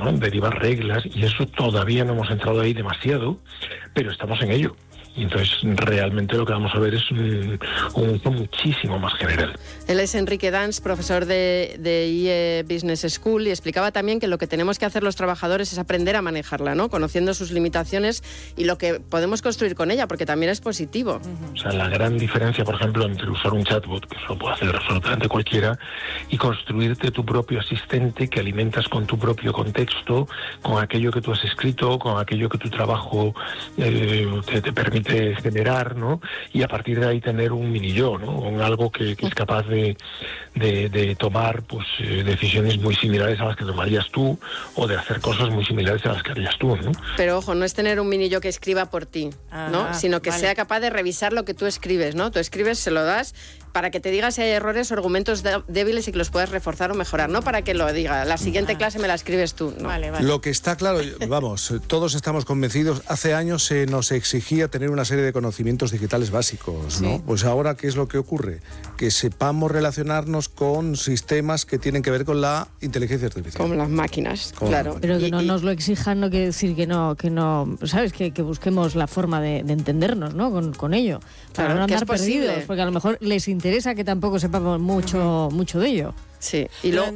¿no? Derivar reglas, y eso todavía no hemos entrado ahí demasiado, pero estamos en ello. Y entonces realmente lo que vamos a ver es un uso muchísimo más general. Él es Enrique Dans, profesor de IE Business School, y explicaba también que lo que tenemos que hacer los trabajadores es aprender a manejarla, ¿no? Conociendo sus limitaciones y lo que podemos construir con ella, porque también es positivo. O sea, la gran diferencia, por ejemplo, entre usar un chatbot, que eso lo puede hacer absolutamente cualquiera, y construirte tu propio asistente que alimentas con tu propio contexto, con aquello que tú has escrito, con aquello que tu trabajo te permite generar, ¿no? Y a partir de ahí tener un mini yo, ¿no? Un algo que es capaz de tomar pues decisiones muy similares a las que tomarías tú, o de hacer cosas muy similares a las que harías tú, ¿no? Pero ojo, no es tener un mini yo que escriba por ti, ¿no? Sino que sea capaz de revisar lo que tú escribes, ¿no? Tú escribes, se lo das para que te diga si hay errores o argumentos débiles y que los puedas reforzar o mejorar, no para que lo diga. La siguiente clase me la escribes tú, ¿no? Vale. Lo que está claro, vamos, todos estamos convencidos, hace años se nos exigía tener una serie de conocimientos digitales básicos, ¿no? Sí. Pues ahora, ¿qué es lo que ocurre? Que sepamos relacionarnos con sistemas que tienen que ver con la inteligencia artificial. Como las máquinas, claro. Pero que no nos lo exijan no quiere decir que no, ¿sabes? Que busquemos la forma de entendernos, ¿no? Con ello. Para Claro, no que es andar posible. perdidos, porque a lo mejor les interesa que tampoco sepamos mucho de ello. Sí, y luego...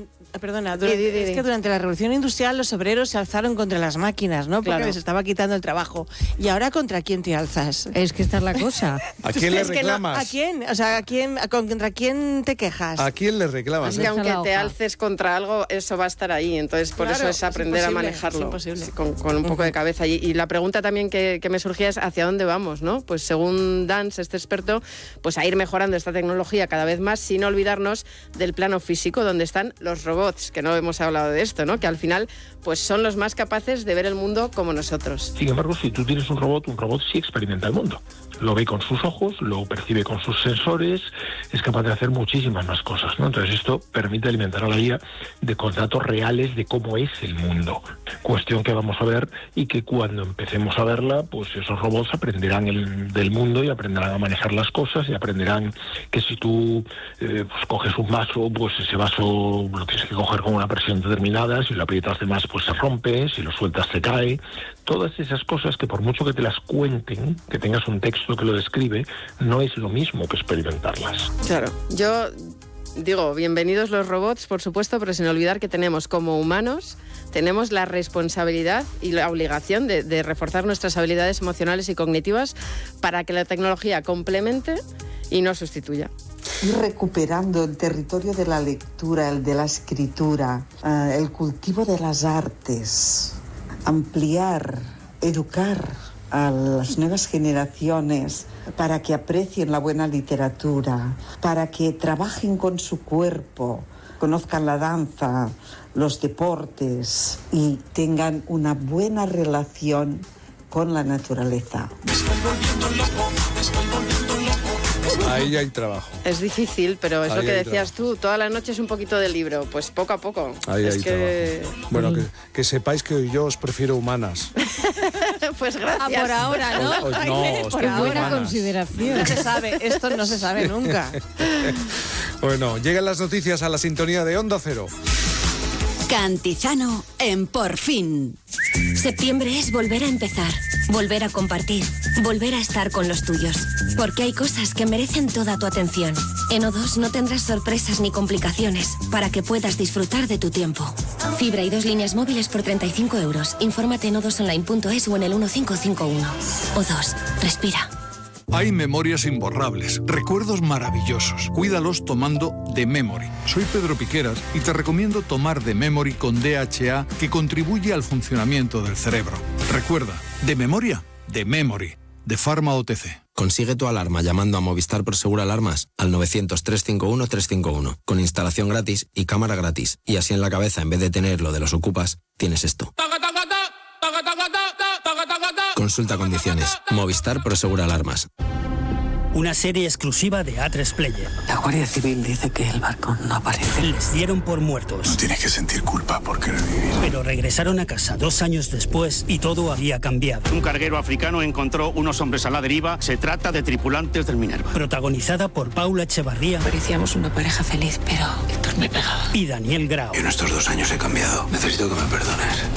Es que durante la Revolución Industrial los obreros se alzaron contra las máquinas, ¿no? Porque Claro. les estaba quitando el trabajo. ¿Y ahora contra quién te alzas? Es que esta es la cosa. ¿A quién le Es que no, reclamas? ¿a quién? O sea, ¿contra quién te quejas? ¿A quién le reclamas? Es que aunque la te hoja. alces contra algo, eso va a estar ahí. Entonces, por Claro, eso es aprender a imposible, manejarlo. es imposible. Sí, con un poco de cabeza. Y la pregunta también que me surgía es ¿hacia dónde vamos, no? Pues según Dans, este experto, pues a ir mejorando esta tecnología cada vez más, sin olvidarnos del plano físico, donde están los robots, que no hemos hablado de esto, ¿no? Que al final, pues son los más capaces de ver el mundo como nosotros. Sin embargo, si tú tienes un robot sí experimenta el mundo. Lo ve con sus ojos, lo percibe con sus sensores, es capaz de hacer muchísimas más cosas, ¿no? Entonces esto permite alimentar a la IA con datos reales de cómo es el mundo. Cuestión que vamos a ver, y que cuando empecemos a verla, pues esos robots aprenderán del mundo y aprenderán a manejar las cosas, y aprenderán que si tú pues coges un vaso, pues ese vaso lo tienes que coger con una presión determinada, si lo aprietas de más pues se rompe, si lo sueltas se cae. Todas esas cosas que por mucho que te las cuenten, que tengas un texto que lo describe, no es lo mismo que experimentarlas. Claro, yo digo, bienvenidos los robots, por supuesto, pero sin olvidar que tenemos como humanos, tenemos la responsabilidad y la obligación de reforzar nuestras habilidades emocionales y cognitivas para que la tecnología complemente y no sustituya. Ir recuperando el territorio de la lectura, el de la escritura, el cultivo de las artes, ampliar, educar a las nuevas generaciones para que aprecien la buena literatura, para que trabajen con su cuerpo, conozcan la danza, los deportes y tengan una buena relación con la naturaleza. Ahí hay trabajo. Es difícil, pero es Ahí lo que hay decías tú, toda la noche es un poquito de libro, pues poco a poco. Ahí es hay que... trabajo. Bueno, que sepáis que yo os prefiero humanas. Pues gracias. Por ahora, ¿no? No, os Por prefiero buena humanas. consideración. No se sabe, esto no se sabe nunca. Bueno, llegan las noticias a la sintonía de Onda Cero. Cantizano en Por Fin. Septiembre es volver a empezar, volver a compartir, volver a estar con los tuyos. Porque hay cosas que merecen toda tu atención. En O2 no tendrás sorpresas ni complicaciones para que puedas disfrutar de tu tiempo. Fibra y 2 líneas móviles por 35 euros. Infórmate en o2online.es o en el 1551. O2, respira. Hay memorias imborrables, recuerdos maravillosos. Cuídalos tomando The Memory. Soy Pedro Piqueras y te recomiendo tomar The Memory con DHA, que contribuye al funcionamiento del cerebro. Recuerda, de memoria, The Memory, de Pharma OTC. Consigue tu alarma llamando a Movistar Prosegur Alarmas al 900-351-351, con instalación gratis y cámara gratis. Y así en la cabeza, en vez de tener lo de los ocupas, tienes esto. Consulta condiciones. Movistar Prosegur Alarmas. Una serie exclusiva de A3 Player. La Guardia Civil dice que el barco no aparece. Les dieron por muertos. No tienes que sentir culpa por querer vivir. Pero regresaron a casa 2 años después y todo había cambiado. Un carguero africano encontró unos hombres a la deriva. Se trata de tripulantes del Minerva. Protagonizada por Paula Echevarría. Parecíamos una pareja feliz, pero Héctor me pegaba. Y Daniel Grau. Yo en estos 2 años he cambiado. Necesito que me perdones.